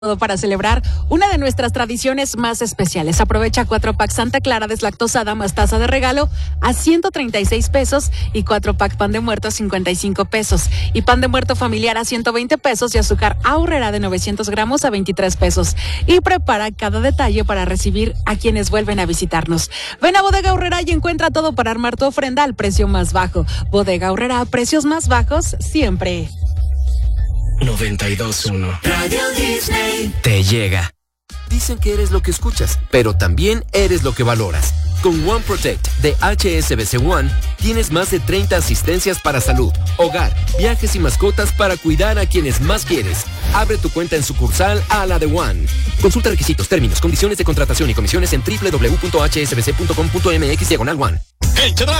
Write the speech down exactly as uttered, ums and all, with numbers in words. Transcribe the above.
todo para celebrar una de nuestras tradiciones más especiales. Aprovecha cuatro pack Santa Clara deslactosada más taza de regalo a ciento treinta y seis pesos y cuatro pack pan de muerto a cincuenta y cinco pesos y pan de muerto familiar a ciento veinte pesos y azúcar Aurrera de novecientos gramos a veintitrés pesos. Y prepara cada detalle para recibir a quienes vuelven a visitarnos. Ven a Bodega Aurrera y encuentra todo para armar tu ofrenda al precio más bajo. Bodega Aurrera, precios más bajos siempre. noventa y dos punto uno Radio Disney te llega. Dicen que eres lo que escuchas, pero también eres lo que valoras. Con One Protect de H S B C One tienes más de treinta asistencias para salud, hogar, viajes y mascotas para cuidar a quienes más quieres. Abre tu cuenta en sucursal a la de One. Consulta requisitos, términos, condiciones de contratación y comisiones en doble u doble u doble u punto h s b c punto com punto m x diagonal one. ¡Hey, Chedra!